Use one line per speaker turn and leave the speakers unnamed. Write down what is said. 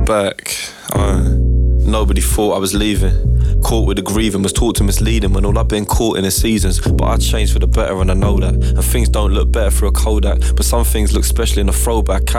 back. Nobody thought I was leaving. Caught with the grieving, was taught to misleading when all I've been caught in is seasons. But I changed for the better and I know that. And things don't look better through a Kodak, but some things look special in a throwback.